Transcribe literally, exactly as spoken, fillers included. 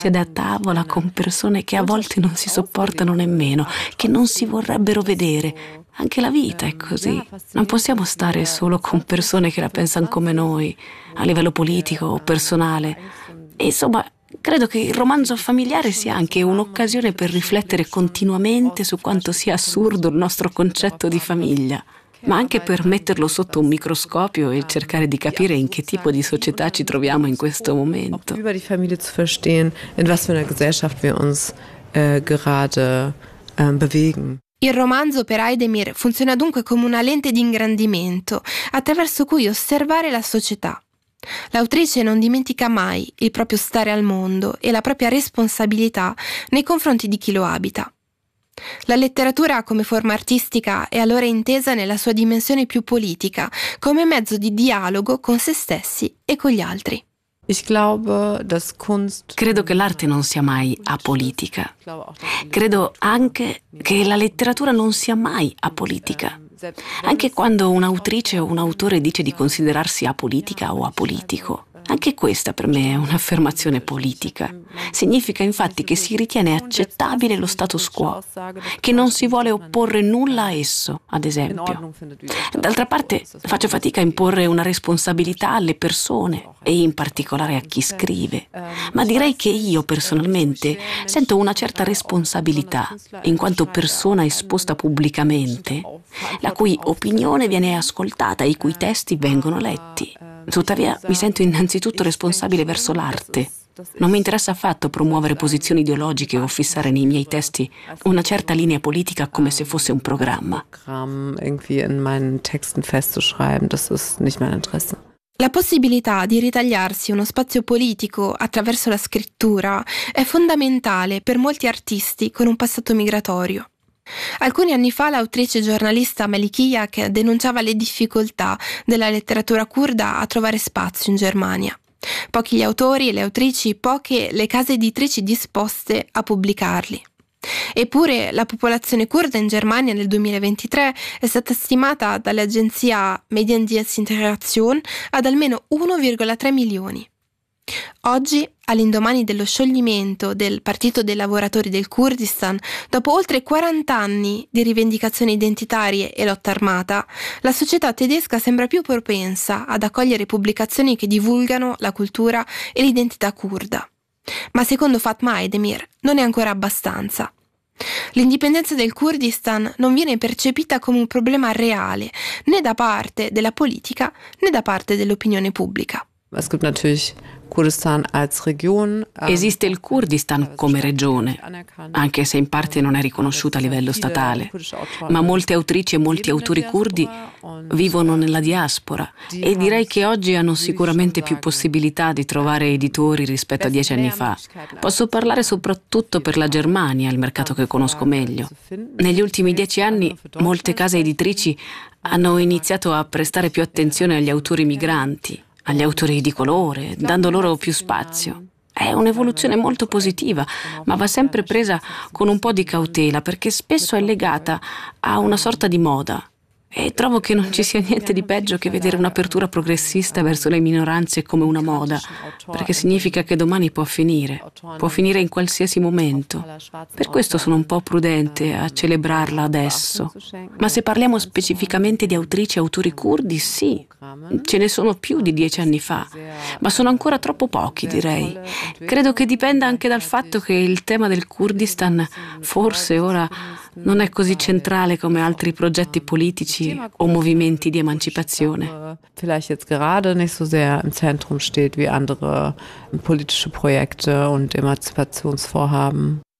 siede a tavola con persone che a volte non si sopportano nemmeno, che non si vorrebbero vedere. Anche la vita è così. Non possiamo stare solo con persone che la pensano come noi, a livello politico o personale. E insomma, credo che il romanzo familiare sia anche un'occasione per riflettere continuamente su quanto sia assurdo il nostro concetto di famiglia, ma anche per metterlo sotto un microscopio e cercare di capire in che tipo di società ci troviamo in questo momento. Über die Familie zu verstehen, in was für einer Gesellschaft wir uns äh, gerade äh, bewegen. Il romanzo per Aydemir funziona dunque come una lente di ingrandimento attraverso cui osservare la società. L'autrice non dimentica mai il proprio stare al mondo e la propria responsabilità nei confronti di chi lo abita. La letteratura come forma artistica è allora intesa nella sua dimensione più politica, come mezzo di dialogo con se stessi e con gli altri. Credo che l'arte non sia mai apolitica. Credo anche che la letteratura non sia mai apolitica. Anche quando un'autrice o un autore dice di considerarsi apolitica o apolitico. Anche questa per me è un'affermazione politica. Significa infatti che si ritiene accettabile lo status quo, che non si vuole opporre nulla a esso, ad esempio. D'altra parte faccio fatica a imporre una responsabilità alle persone e in particolare a chi scrive, ma direi che io personalmente sento una certa responsabilità in quanto persona esposta pubblicamente, la cui opinione viene ascoltata e i cui testi vengono letti. Tuttavia mi sento innanzitutto responsabile verso l'arte. Non mi interessa affatto promuovere posizioni ideologiche o fissare nei miei testi una certa linea politica come se fosse un programma. La possibilità di ritagliarsi uno spazio politico attraverso la scrittura è fondamentale per molti artisti con un passato migratorio. Alcuni anni fa l'autrice e giornalista Melikiak denunciava le difficoltà della letteratura curda a trovare spazio in Germania. Pochi gli autori e le autrici, poche le case editrici disposte a pubblicarli. Eppure la popolazione curda in Germania nel duemilaventitré è stata stimata dall'agenzia Mediendienstintegration ad almeno uno virgola tre milioni. Oggi, all'indomani dello scioglimento del Partito dei Lavoratori del Kurdistan, dopo oltre quaranta anni di rivendicazioni identitarie e lotta armata, la società tedesca sembra più propensa ad accogliere pubblicazioni che divulgano la cultura e l'identità curda. Ma secondo Fatma Aydemir non è ancora abbastanza. L'indipendenza del Kurdistan non viene percepita come un problema reale né da parte della politica né da parte dell'opinione pubblica. Es gibt natürlich Kurdistan als Region. Esiste il Kurdistan come regione, anche se in parte non è riconosciuta a livello statale, ma molte autrici e molti autori curdi vivono nella diaspora e direi che oggi hanno sicuramente più possibilità di trovare editori rispetto a dieci anni fa. Posso parlare soprattutto per la Germania, il mercato che conosco meglio. Negli ultimi dieci anni molte case editrici hanno iniziato a prestare più attenzione agli autori migranti, agli autori di colore, dando loro più spazio. È un'evoluzione molto positiva, ma va sempre presa con un po' di cautela, perché spesso è legata a una sorta di moda. E trovo che non ci sia niente di peggio che vedere un'apertura progressista verso le minoranze come una moda, perché significa che domani può finire, può finire in qualsiasi momento. Per questo sono un po' prudente a celebrarla adesso. Ma se parliamo specificamente di autrici e autori curdi, sì, ce ne sono più di dieci anni fa, ma sono ancora troppo pochi, direi. Credo che dipenda anche dal fatto che il tema del Kurdistan forse ora non è così centrale come altri progetti politici o movimenti di emancipazione. Vielleicht jetzt gerade nicht so sehr im Zentrum steht wie andere politische Projekte und Emanzipationsvorhaben.